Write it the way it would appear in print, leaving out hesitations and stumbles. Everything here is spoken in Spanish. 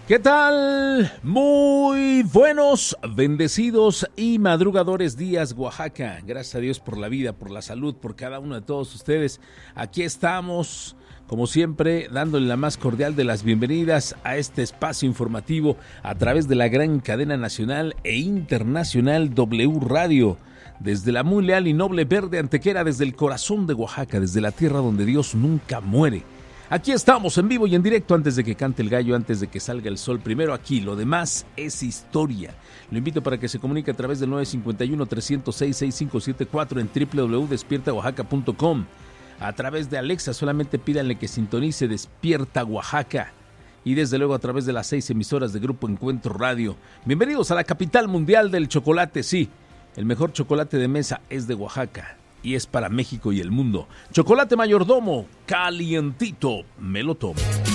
¿Qué tal? Muy buenos, bendecidos y madrugadores días, Oaxaca. Gracias a Dios por la vida, por la salud, por cada uno de todos ustedes. Aquí estamos, como siempre, dándole la más cordial de las bienvenidas a este espacio informativo a través de la gran cadena nacional e internacional W Radio. Desde la muy leal y noble verde Antequera, desde el corazón de Oaxaca, desde la tierra donde Dios nunca muere. Aquí estamos en vivo y en directo antes de que cante el gallo, antes de que salga el sol. Primero aquí, lo demás es historia. Lo invito para que se comunique a través del 951-306-6574 en www.despiertaoaxaca.com. A través de Alexa solamente pídanle que sintonice Despierta Oaxaca. Y desde luego a través de las 6 emisoras de Grupo Encuentro Radio. Bienvenidos a la capital mundial del chocolate, sí. El mejor chocolate de mesa es de Oaxaca. Y es para México y el mundo. Chocolate Mayordomo, calientito, me lo tomo.